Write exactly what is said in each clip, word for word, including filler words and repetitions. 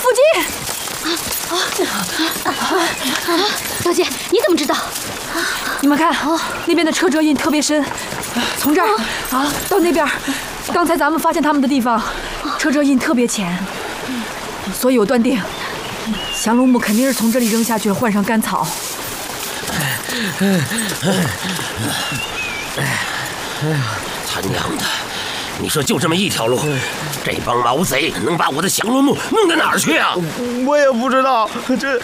附近。 啊啊！小姐，你怎么知道？ 你们看，那边的车辙印特别深，从这儿啊到那边，刚才咱们发现他们的地方，车辙印特别浅，所以我断定，降龙木肯定是从这里扔下去，换上干草。 哎呀，他娘的！你说就这么一条路，这帮毛贼能把我的降龙木弄到哪儿去啊？ 我也不知道，这这。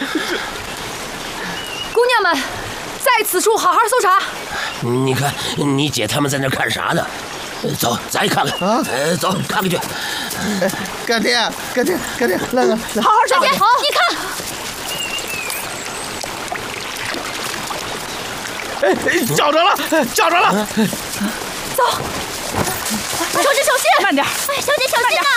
姑娘们，在此处好好搜查。 你看，你姐他们在那看啥呢？走，咱也看看啊！呃，走，看看去。 干爹，干爹，干爹，来来来， 好好查。 姐，好，你看。 哎，找着了，找着了！ 走。 小姐小心， 慢点！ 哎，小姐小心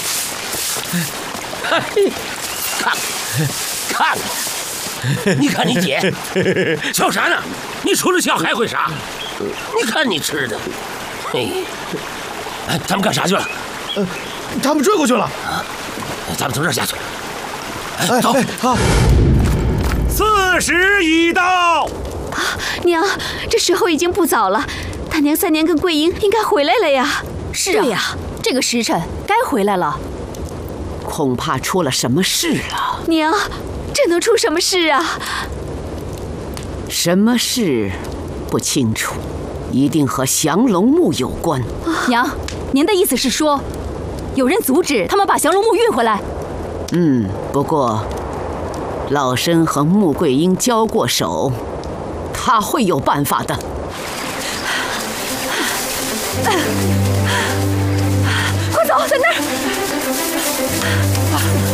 呐！看，看，你看你姐，笑啥呢？你除了笑还会啥？你看你吃的，嘿，哎，他们干啥去了？ 呃，他们追过去了。 啊，咱们从这儿下去。哎，走。 好。 四时已到。 啊，娘，这时候已经不早了。大娘、三娘跟桂英应该回来了呀。 是啊，呀，这个时辰该回来了。恐怕出了什么事啊！ 娘，这能出什么事啊？ 什么事不清楚，一定和降龙木有关。 啊、娘，您的意思是说，有人阻止他们把降龙木运回来？ 嗯，不过老身和穆桂英交过手，他会有办法的。 快走，在那儿！